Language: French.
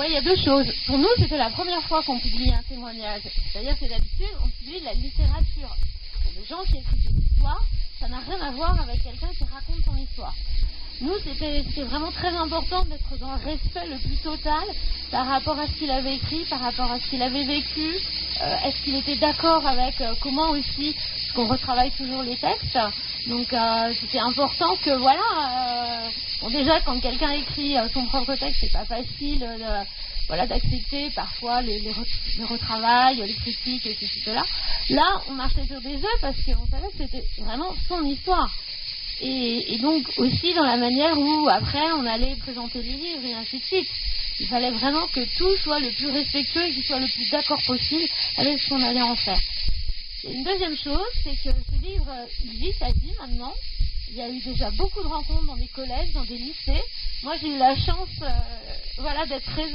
Ouais, il y a deux choses. Pour nous, c'était la première fois qu'on publie un témoignage. C'est-à-dire que d'habitude, on publie de la littérature. Pour les gens qui écrivent des histoires, ça n'a rien à voir avec quelqu'un qui raconte son histoire. Nous, c'était vraiment très important d'être dans le respect le plus total par rapport à ce qu'il avait écrit, par rapport à ce qu'il avait vécu. Est-ce qu'il était d'accord avec comment aussi, parce qu'on retravaille toujours les textes. Donc, c'était important que, voilà, bon, déjà, quand quelqu'un écrit son propre texte, c'est pas facile voilà, d'accepter parfois les retravails, les critiques, et ceci, cela. Là, on marchait sur des œufs parce qu'on savait que c'était vraiment son histoire. Et donc aussi dans la manière où après on allait présenter les livres et ainsi de suite. Il fallait vraiment que tout soit le plus respectueux et qu'il soit le plus d'accord possible avec ce qu'on allait en faire. Et une deuxième chose, c'est que ce livre, il vit sa vie maintenant. Il y a eu déjà beaucoup de rencontres dans des collèges, dans des lycées. Moi j'ai eu la chance voilà, d'être présente